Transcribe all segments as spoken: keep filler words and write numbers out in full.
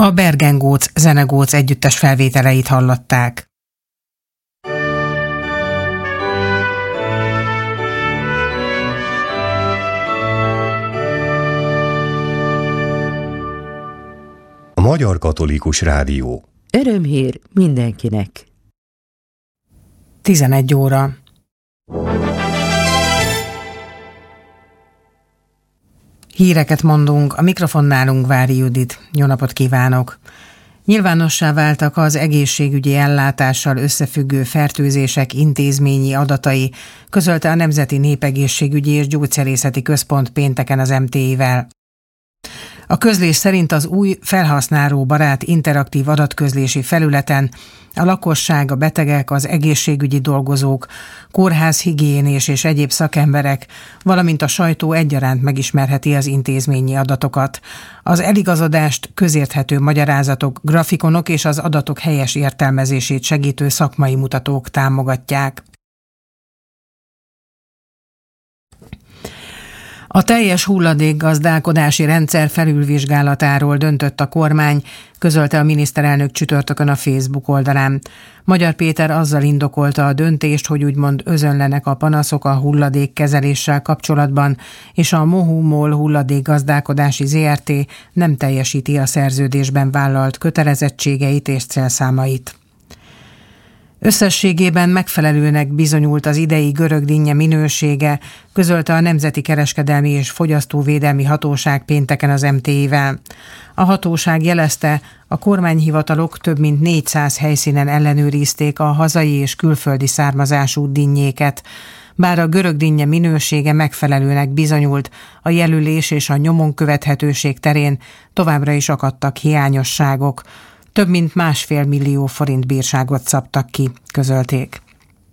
A Bergen-Góc Zenegóc együttes felvételeit hallották. A Magyar Katolikus Rádió. Örömhír mindenkinek. tizenegy óra. Híreket mondunk, a mikrofonnál Ungvári Judit. Jó napot kívánok! Nyilvánossá váltak az egészségügyi ellátással összefüggő fertőzések intézményi adatai, közölte a Nemzeti Népegészségügyi és Gyógyszerészeti Központ pénteken az em té i-vel. A közlés szerint az új felhasználóbarát interaktív adatközlési felületen a lakosság, a betegek, az egészségügyi dolgozók, kórházhigiénés és egyéb szakemberek, valamint a sajtó egyaránt megismerheti az intézményi adatokat. Az eligazodást közérthető magyarázatok, grafikonok és az adatok helyes értelmezését segítő szakmai mutatók támogatják. A teljes hulladékgazdálkodási rendszer felülvizsgálatáról döntött a kormány, közölte a miniszterelnök csütörtökön a Facebook oldalán. Magyar Péter azzal indokolta a döntést, hogy úgymond özönlenek a panaszok a hulladékkezeléssel kapcsolatban, és a Mohu-MOL hulladékgazdálkodási zé er té nem teljesíti a szerződésben vállalt kötelezettségeit és célszámait. Összességében megfelelőnek bizonyult az idei görögdinnye minősége, közölte a Nemzeti Kereskedelmi és Fogyasztóvédelmi Hatóság pénteken az em té i-vel. A hatóság jelezte, a kormányhivatalok több mint négyszáz helyszínen ellenőrizték a hazai és külföldi származású dinnyéket. Bár a görögdinnye minősége megfelelőnek bizonyult, a jelölés és a nyomon követhetőség terén továbbra is akadtak hiányosságok. Több mint másfél millió forint bírságot szabtak ki, közölték.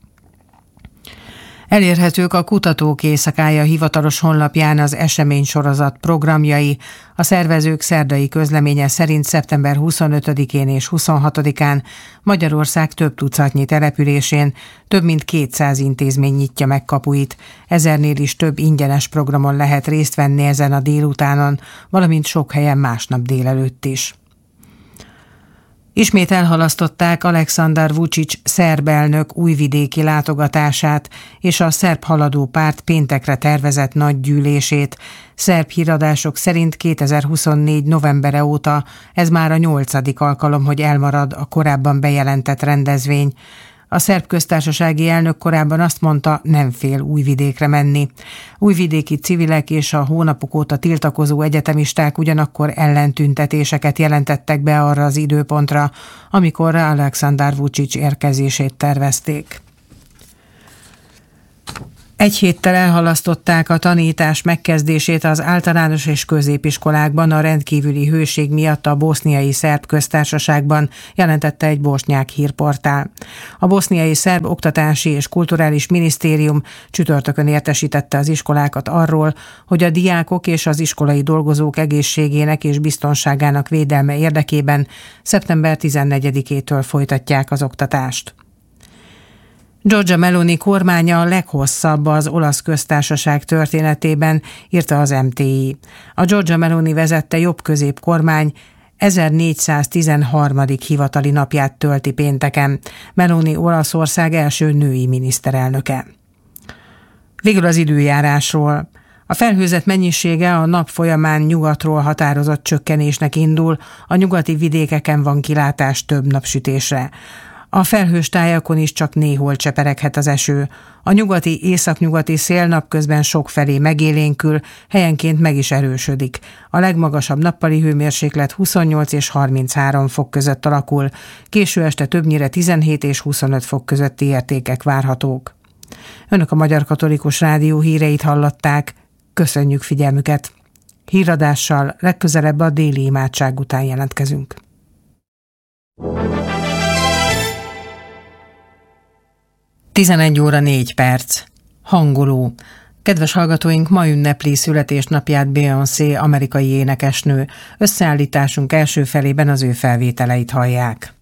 Elérhetők a Kutatók Éjszakája hivatalos honlapján az eseménysorozat programjai. A szervezők szerdai közleménye szerint szeptember huszonötödikén és huszonhatodikán Magyarország több tucatnyi településén több mint kétszáz intézmény nyitja meg kapuit. Ezernél is több ingyenes programon lehet részt venni ezen a délutánon, valamint sok helyen másnap délelőtt is. Ismét elhalasztották Aleksandar Vučić szerb elnök újvidéki látogatását és a szerb haladó párt péntekre tervezett nagy gyűlését. Szerb híradások szerint kétezer-huszonnégy novembere óta ez már a nyolcadik alkalom, hogy elmarad a korábban bejelentett rendezvény. A szerb köztársasági elnök korábban azt mondta, nem fél Újvidékre menni. Újvidéki civilek és a hónapok óta tiltakozó egyetemisták ugyanakkor ellentüntetéseket jelentettek be arra az időpontra, amikor Aleksandar Vučić érkezését tervezték. Egy héttel elhalasztották a tanítás megkezdését az általános és középiskolákban a rendkívüli hőség miatt a boszniai szerb köztársaságban, jelentette egy bosnyák hírportál. A boszniai szerb oktatási és kulturális minisztérium csütörtökön értesítette az iskolákat arról, hogy a diákok és az iskolai dolgozók egészségének és biztonságának védelme érdekében szeptember tizennegyedikétől folytatják az oktatást. Giorgia Meloni kormánya a leghosszabb az olasz köztársaság történetében, írta az em té i. A Giorgia Meloni vezette jobb-közép kormány ezernégyszáztizenharmadik hivatali napját tölti pénteken. Meloni Olaszország első női miniszterelnöke. Végül az időjárásról. A felhőzet mennyisége a nap folyamán nyugatról határozott csökkenésnek indul, a nyugati vidékeken van kilátás több napsütésre. A felhős tájakon is csak néhol csepereghet az eső. A nyugati északnyugati szél napközben sokfelé megélénkül, helyenként meg is erősödik. A legmagasabb nappali hőmérséklet huszonnyolc és harminchárom fok között alakul, késő este többnyire tizenhét és huszonöt fok közötti értékek várhatók. Önök a Magyar Katolikus Rádió híreit hallották. Köszönjük figyelmüket! Híradással legközelebb a déli imádság után jelentkezünk. tizenegy óra négy perc. Hangoló. Kedves hallgatóink, ma ünnepli születésnapját Beyoncé, amerikai énekesnő. Összeállításunk első felében az ő felvételeit hallják.